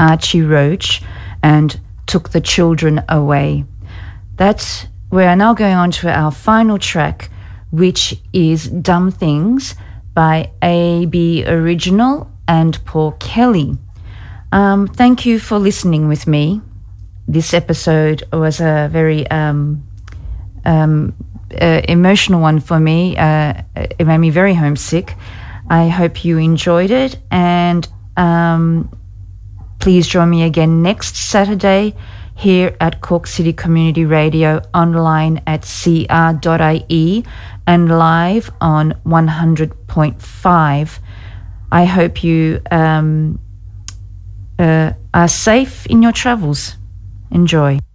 Archie Roach and Took the Children Away. We are now going on to our final track, which is Dumb Things by A.B. Original and Paul Kelly. Thank you for listening with me. This episode was a very emotional one for me. It made me very homesick. I hope you enjoyed it, and please join me again next Saturday here at Cork City Community Radio, online at cr.ie and live on 100.5. I hope you are safe in your travels. Enjoy.